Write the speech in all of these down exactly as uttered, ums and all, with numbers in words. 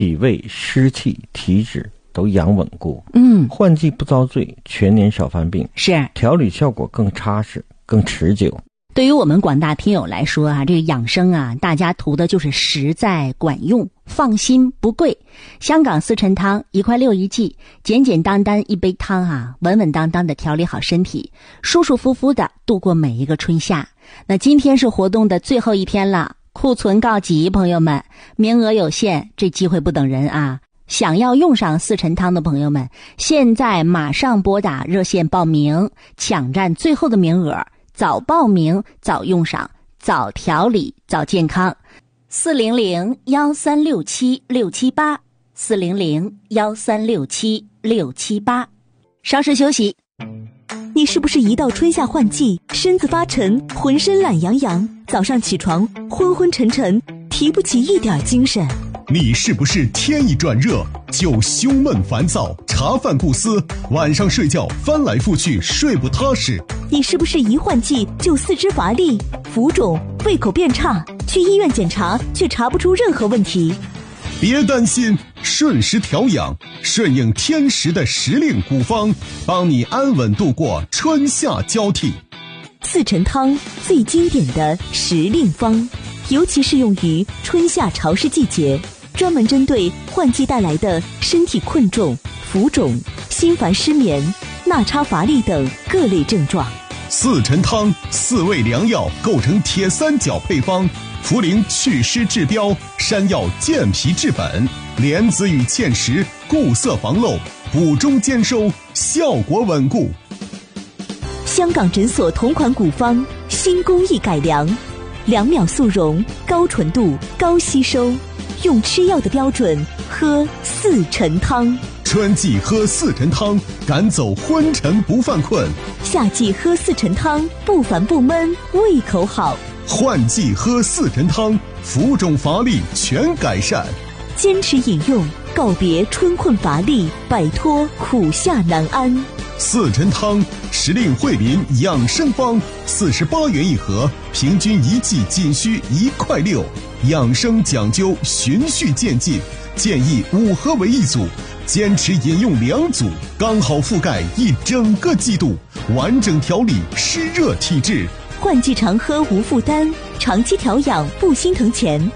脾胃、湿气、体脂都养稳固。 嗯， 换季不遭罪，全年少犯病， 是调理效果更扎实、更持久。 对于我们广大听友来说啊，这个养生啊，大家图的就是实在管用，放心不贵。香港四陈汤一块六一剂，简简单单一杯汤啊，稳稳当当的调理好身体，舒舒服服的度过每一个春夏。那今天是活动的最后一天了，库存告急，朋友们，名额有限，这机会不等人啊！想要用上四陈汤的朋友们，现在马上拨打热线报名，抢占最后的名额。早报名早用上，早调理早健康。四零零幺三六七六七八，四零零幺三六七六七八。稍事休息。 你是不是一到春夏换季，身子发沉，浑身懒洋洋，早上起床昏昏沉沉，提不起一点精神？ 你是不是天一转热就胸闷烦躁，茶饭不思，晚上睡觉翻来覆去睡不踏实？ 你是不是一换季就四肢乏力、浮肿、胃口变差，去医院检查却查不出任何问题？ 别担心，顺时调养，顺应天时的时令古方，帮你安稳度过春夏交替。 四陈汤最经典的时令方，尤其适用于春夏潮湿季节，专门针对换季带来的身体困重、浮肿、心烦失眠、纳差乏力等各类症状。 四陈汤四味良药构成铁三角配方，茯苓祛湿治标，山药健脾治本，莲子与芡实固色防漏，补中兼收，效果稳固。 香港诊所同款古方，新工艺改良，两秒速溶，高纯度，高吸收，用吃药的标准喝四陈汤。 春季喝四陈汤，赶走昏沉不犯困； 夏季喝四陈汤，不烦不闷，胃口好； 换季喝四陈汤，浮肿乏力全改善。 坚持饮用，告别春困乏力，摆脱苦夏难安。 四陈汤，时令惠民养生方，四十八元一盒，平均一剂仅需一块六。养生讲究循序渐进，建议五盒为一组，坚持饮用两组，刚好覆盖一整个季度，完整调理湿热体质。 换季常喝无负担，长期调养不心疼钱。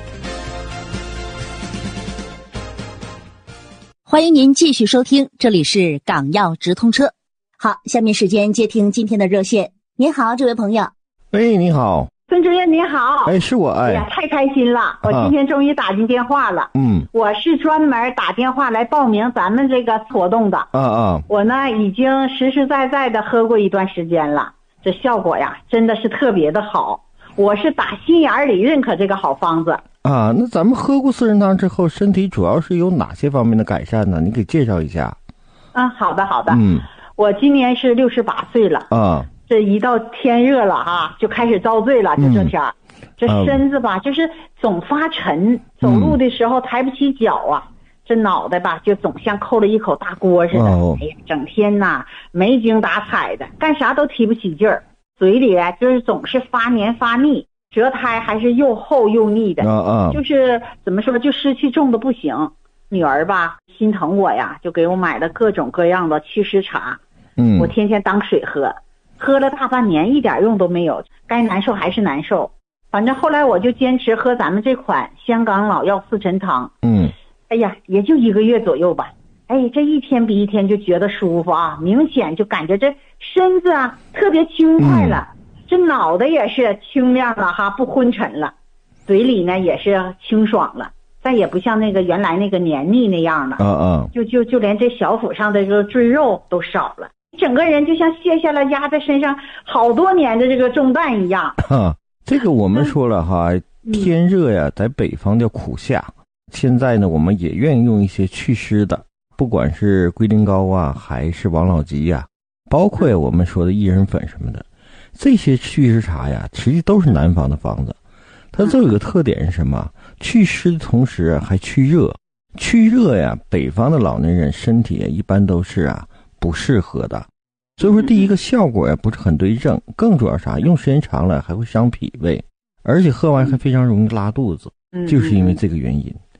欢迎您继续收听，这里是港药直通车。好，下面时间接听今天的热线。您好，这位朋友。 喂，你好。 孙主任你好。 哎，是我。哎， 哎呀，太开心了，我今天终于打进电话了。 嗯， 我是专门打电话来报名咱们这个活动的。 啊啊， 我呢已经实实在在的喝过一段时间了，这效果呀真的是特别的好，我是打心眼里认可这个好方子。 啊，那咱们喝过四陈汤之后，身体主要是有哪些方面的改善呢？你给介绍一下。 啊，好的好的。 嗯， 我今年是六十八岁了。 啊， 这一到天热了哈，就开始遭罪了，就这天、嗯、这身子吧、嗯、就是总发沉，走路的时候抬不起脚啊、嗯、这脑袋吧就总像扣了一口大锅似的、哦、哎呀，整天呐没精打采的，干啥都提不起劲儿，嘴里啊就是总是发黏发腻，舌苔还是又厚又腻的、 哦哦、 就是怎么说就湿气重的不行。女儿吧心疼我呀，就给我买了各种各样的祛湿茶， 嗯， 我天天当水喝，喝了大半年一点用都没有，该难受还是难受。反正后来我就坚持喝咱们这款香港老药四陈汤， 嗯， 哎呀也就一个月左右吧，哎这一天比一天就觉得舒服啊，明显就感觉这身子啊特别轻快了、嗯、这脑袋也是清亮了哈，不昏沉了，嘴里呢也是清爽了，再也不像那个原来那个黏腻那样了， 嗯嗯， 就就就连这小腹上的这个赘肉都少了，整个人就像卸下了压在身上好多年的这个重担一样。 啊，这个我们说了哈、嗯、天热呀在北方叫苦夏，现在呢我们也愿意用一些祛湿的，不管是龟苓膏啊还是王老吉呀，包括我们说的薏仁粉什么的，这些祛湿茶呀实际都是南方的方子，它都有个特点是什么？祛湿的同时还驱热。驱热呀，北方的老年人身体一般都是啊不适合的，所以说第一个效果呀不是很对症，更主要啥，用时间长了还会伤脾胃，而且喝完还非常容易拉肚子，就是因为这个原因。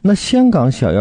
那香港小药